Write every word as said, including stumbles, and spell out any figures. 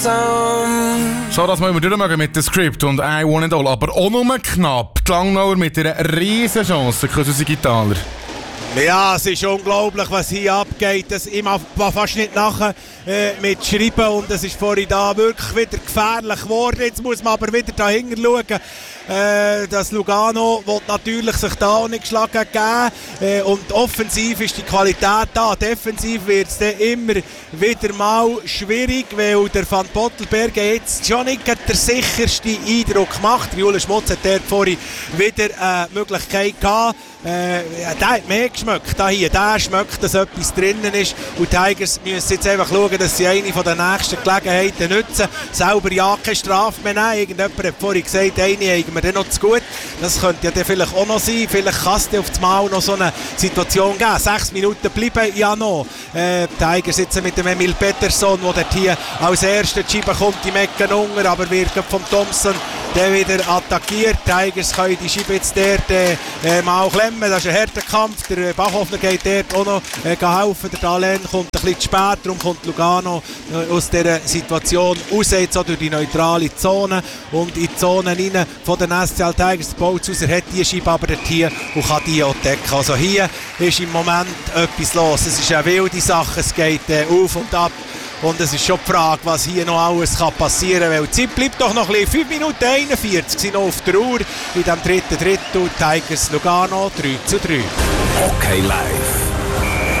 So, dass wir immer durchmachen mit dem Script und I Want It All, aber auch nur knapp. Die Langnauer mit einer riesen Chance, Küsse Gitaler. Ja, es ist unglaublich, was hier abgeht. Das immer fast nicht nachher äh, mit Schreiben und es ist vorhin da wirklich wieder gefährlich geworden. Jetzt muss man aber wieder dahinter schauen. Äh, das Lugano will natürlich sich da auch nicht geschlagen geben. Äh, und offensiv ist die Qualität da. Defensiv wird es dann immer wieder mal schwierig, weil der Van Pottelbergen jetzt schon nicht der sicherste Eindruck gemacht. Julius Schmutz hat dort vorhin wieder eine äh, Möglichkeit gehabt. Äh, der hat mehr geschmeckt. Da hier, der schmeckt, dass etwas drinnen ist. Und die Tigers müssen jetzt einfach schauen, dass sie eine von den nächsten Gelegenheiten nutzen. Selber ja keine Strafe mehr nehmen. Irgendjemand hat vorhin gesagt, eine haben wir dann noch zu gut. Das könnte ja dann vielleicht auch noch sein. Vielleicht kann es dann auf das Mal noch so eine Situation geben. Sechs Minuten bleiben ja noch. Äh, die Tigers sitzen mit dem Emil Pettersson, der dort hier als erster die Scheibe kommt, die Mecken unter, aber wird vom Thompson der wieder attackiert. Die Tigers können die Scheibe jetzt dort äh, mal klemmen. Das ist ein harter Kampf. Der Bachhoffner geht dort auch noch äh, helfen. Der Dalen kommt ein bisschen zu spät. Darum kommt Lugano äh, aus dieser Situation raus, jetzt auch durch die neutrale Zone und in die Zone rein von den S C L Tigers. Der Bolzhauser hat die Scheibe aber dort hier und kann die auch decken. Also hier ist im Moment etwas los. Es ist eine wilde Sache. Es geht äh, auf und ab. Und es ist schon die Frage, was hier noch alles kann passieren kann. Weil die Zeit bleibt doch noch ein bisschen. fünf Minuten einundvierzig sind noch auf der Uhr. In diesem dritten Drittel Tigers Lugano drei zu drei. Hockey Live.